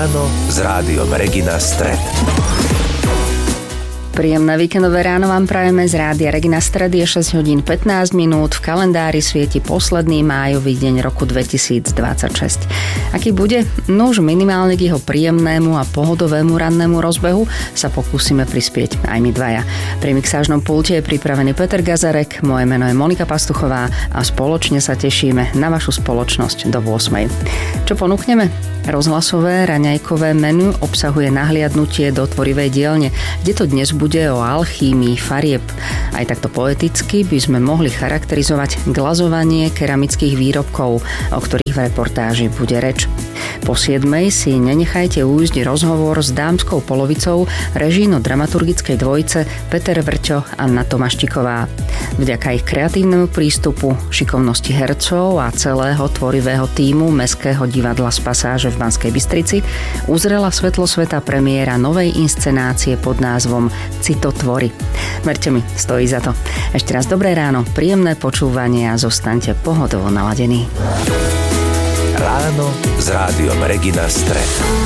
Ráno s rádiom Regina Stred. Príjemné víkendové ráno vám prajeme z rádia Regina Stred. Je 6 hodín 15 minút. V kalendári svieti posledný májový deň roku 2026. Aký bude? No už minimálne k jeho príjemnému a pohodovému rannému rozbehu sa pokúsime prispieť aj my dvaja. Pri mixážnom pulte je pripravený Peter Gazarek, moje meno je Monika Pastuchová a spoločne sa tešíme na vašu spoločnosť do 8. Čo ponúkneme? Rozhlasové raňajkové menu obsahuje nahliadnutie do tvorivej dielne, kde to dnes bude o alchýmii farieb. Aj takto poeticky by sme mohli charakterizovať glazovanie keramických výrobkov, o ktorých v reportáži bude reč. Po 7. si nenechajte ujsť rozhovor s dámskou polovicou režijno-dramaturgickej dvojice Peter Vrťo a Anna Tomaštíková. Vďaka ich kreatívnemu prístupu, šikovnosti hercov a celého tvorivého tímu Mestského divadla z Pasáže v Banskej Bystrici uzrela svetlo sveta premiéra novej inscenácie pod názvom Citotvory. Verte mi, stojí za to. Ešte raz dobré ráno, príjemné počúvanie a zostaňte pohodovo naladení. Ráno s rádiom Regina Stred.